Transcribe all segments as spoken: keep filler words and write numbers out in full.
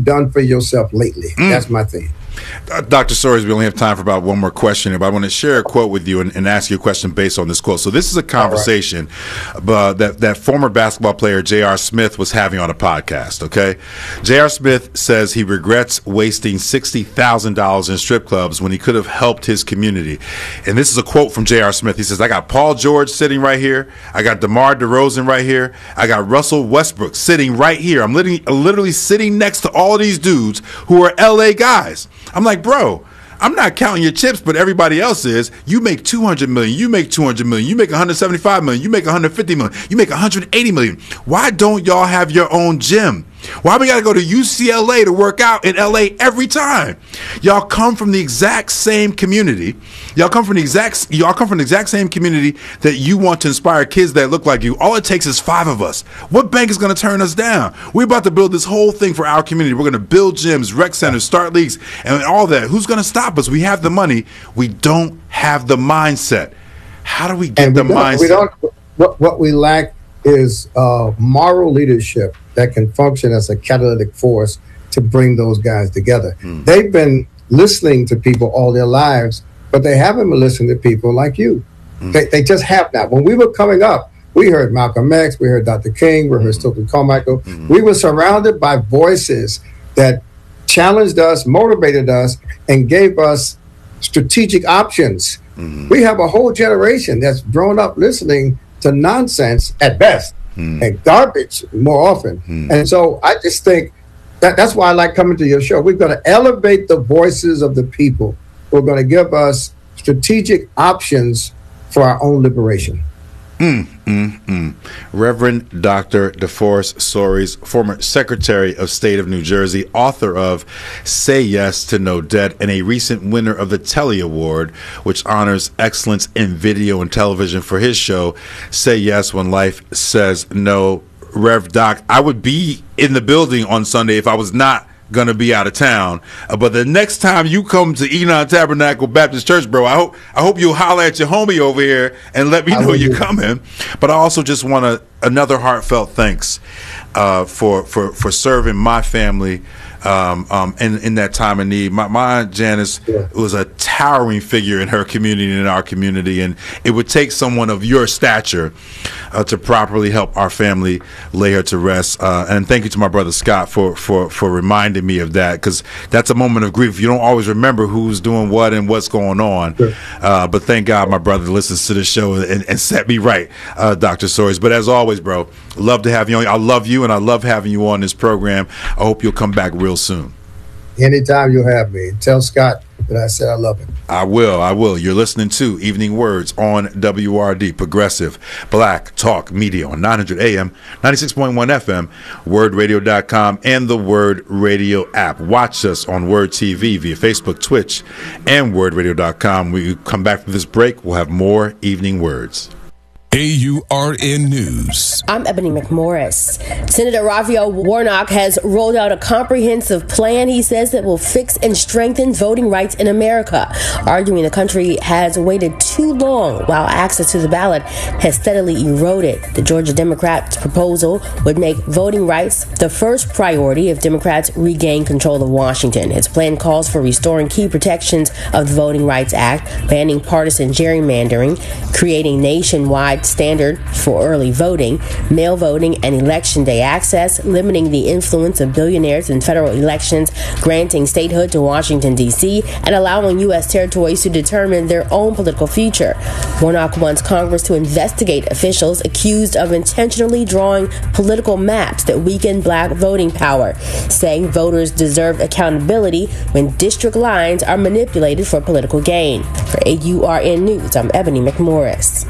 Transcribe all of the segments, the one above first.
done for yourself lately? Mm. That's my thing. Uh, Doctor Soares, we only have time for about one more question, but I want to share a quote with you and, and ask you a question based on this quote. So this is a conversation right. uh, that, that former basketball player J R. Smith was having on a podcast, okay? J R. Smith says he regrets wasting sixty thousand dollars in strip clubs when he could have helped his community. And this is a quote from J R. Smith. He says, I got Paul George sitting right here. I got DeMar DeRozan right here. I got Russell Westbrook sitting right here. I'm literally, literally sitting next to all of these dudes who are L A guys. I'm like, bro, I'm not counting your chips, but everybody else is. You make two hundred million dollars, you make two hundred million dollars, you make one hundred seventy-five million dollars, you make one hundred fifty million dollars, you make one hundred eighty million dollars. Why don't y'all have your own gym? Why we got to go to U C L A to work out in L A every time? Y'all come from the exact same community. Y'all come from the exact y'all come from the exact same community that you want to inspire kids that look like you. All it takes is five of us. What bank is going to turn us down? We're about to build this whole thing for our community. We're going to build gyms, rec centers, start leagues, and all that. Who's going to stop us? We have the money. We don't have the mindset. How do we get and the we mindset? We don't. What what we lack is uh, moral leadership that can function as a catalytic force to bring those guys together. Mm. They've been listening to people all their lives, but they haven't been listening to people like you. Mm. They, they just have not. When we were coming up, we heard Malcolm X, we heard Doctor King, we heard mm. Stokely Carmichael. Mm. We were surrounded by voices that challenged us, motivated us, and gave us strategic options. Mm. We have a whole generation that's grown up listening to nonsense at best. Hmm. And garbage more often. Hmm. And so I just think that that's why I like coming to your show. We're going to elevate the voices of the people who are going to give us strategic options for our own liberation. Mm, mm, mm. Reverend Doctor DeForest Soares, former Secretary of State of New Jersey, author of Say Yes to No Debt, and a recent winner of the Telly Award, which honors excellence in video and television for his show, Say Yes When Life Says No. Rev Doc, I would be in the building on Sunday if I was not gonna be out of town, uh, but the next time you come to Enon Tabernacle Baptist Church, bro, I hope I hope you'll holler at your homie over here and let me know you're coming. But I also just want to another heartfelt thanks uh, for for for serving my family um, um, in in that time of need. My, my Aunt Janice yeah. was a towering figure in her community and in our community, and it would take someone of your stature uh, to properly help our family lay her to rest. Uh, and thank you to my brother Scott for for for reminding me of that, because that's a moment of grief. You don't always remember who's doing what and what's going on. Sure. Uh, but thank God my brother listens to the show and, and set me right, uh, Doctor Soares. But as always, bro, love to have you on. I love you, and I love having you on this program. I hope you'll come back real soon. Anytime you'll have me. Tell Scott that I said I love him. I will. I will. You're listening to Evening Words on W R D, Progressive Black Talk Media on nine hundred A M, ninety-six point one F M, word radio dot com, and the Word Radio app. Watch us on Word T V via Facebook, Twitch, and word radio dot com. When we come back from this break, we'll have more Evening Words. A U R N News. I'm Ebony McMorris. Senator Raphael Warnock has rolled out a comprehensive plan, he says, that will fix and strengthen voting rights in America, arguing the country has waited too long while access to the ballot has steadily eroded. The Georgia Democrats' proposal would make voting rights the first priority if Democrats regain control of Washington. His plan calls for restoring key protections of the Voting Rights Act, banning partisan gerrymandering, creating nationwide standard for early voting, mail voting, and election day access, limiting the influence of billionaires in federal elections, granting statehood to Washington, D C, and allowing U S territories to determine their own political future. Warnock wants Congress to investigate officials accused of intentionally drawing political maps that weaken black voting power, saying voters deserve accountability when district lines are manipulated for political gain. For A U R N News, I'm Ebony McMorris.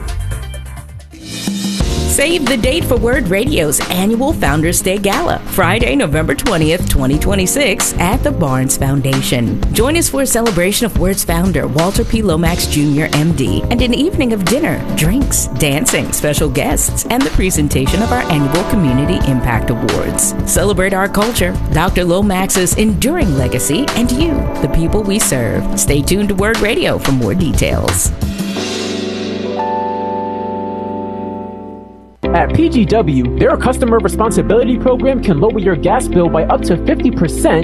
Save the date for Word Radio's annual Founders Day Gala, Friday, November twentieth, twenty twenty-six, at the Barnes Foundation. Join us for a celebration of Word's founder, Walter P. Lomax Junior M D, and an evening of dinner, drinks, dancing, special guests, and the presentation of our annual Community Impact Awards. Celebrate our culture, Doctor Lomax's enduring legacy, and you, the people we serve. Stay tuned to Word Radio for more details. At P G W, their customer responsibility program can lower your gas bill by up to fifty percent